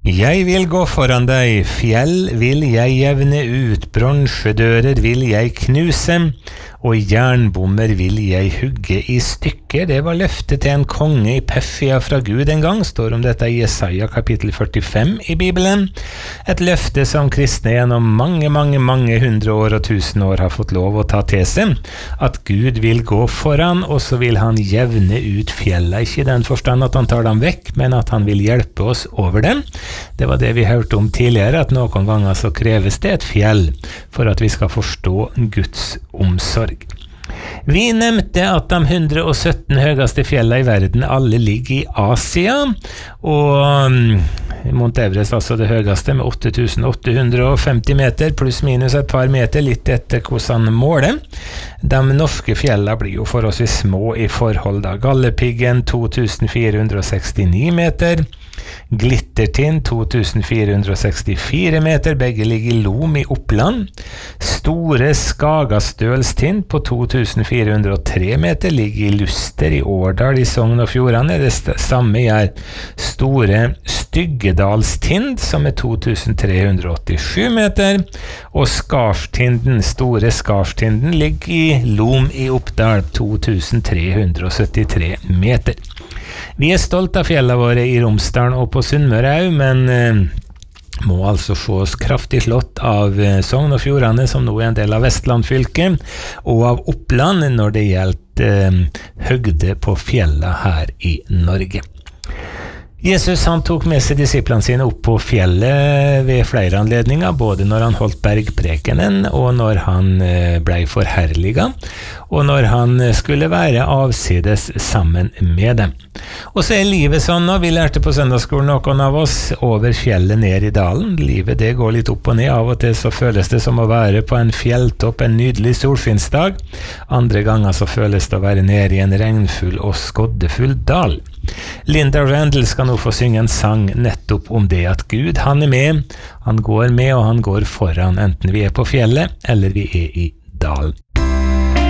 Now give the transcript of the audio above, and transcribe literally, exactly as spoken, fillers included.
Jeg vil gå foran deg, fjell vil jeg jevne ut, bronsedører vil jeg knuse, og jernbommer vil jeg hugge i stykker. Det var løftet til en konge i Peffia fra Gud en gang, står om dette i Jesaja kapittel førtifem i Bibelen. Et løfte som kristne gjennom mange, mange, mange hundre år og tusen år har fått lov å ta til seg, at Gud vil gå foran, og så vil han jevne ut fjella, ikke i den forstand at han tar dem vekk, men at han vil hjelpe oss over dem. Det var det vi hørte om tidligere, at noen ganger så kreves det et fjell for at vi skal forstå Guds omsorg. Vi nevnte at de hundre og sytten høyeste fjellene i verden alle ligger i Asia, og Mount Everest altså det høyeste med åtte tusen åtte hundre og femti meter, pluss minus et par meter, litt etter hvordan måler. De norske fjellene blir jo forholdsvis små i forhold da. Galdhøpiggen to tusen fire hundre og sekstini meter, Glittertind to tusen fire hundre og sekstifire meter, begge ligger i Lom i Oppland. Store Skagastølstind på to tusen fire hundre og tre meter ligger i Luster i Årdal i Sogn og Fjordane. Det samme er Store Styggedalstind som er to tusen tre hundre og åttisju meter, og Skarstinden, Store Skarstinden ligger i Lom i Oppdal, to tusen tre hundre og syttitre meter. Vi er stolt av fjellene våre i Romsdalen og på Sunnmøre også, men eh, må altså sjås kraftig slått av eh, Sogn og Fjordane, som nå er en del av Vestland fylke, og av Oppland når det gjelder eh, høgde på fjellene her i Norge. Jesus han tok med seg disiplene sine opp på fjellet ved flere anledninger, både når han holdt bergprekenen og når han ble forherliget, og når han skulle være avsides sammen med dem. Og så er livet sånn, og vi lærte på søndagsskolen noen av oss, over fjellet ned i dalen. Livet det går litt opp og ned, av og til så føles det som å være på en fjelltopp en nydelig solskinnsdag, andre ganger så føles det å være nede i en regnfull og skoddefull dal. Linda Randall skal nå få synge en sang nettopp om det at Gud, han er med, han går med og han går foran, enten vi er på fjellet eller vi er i dalen.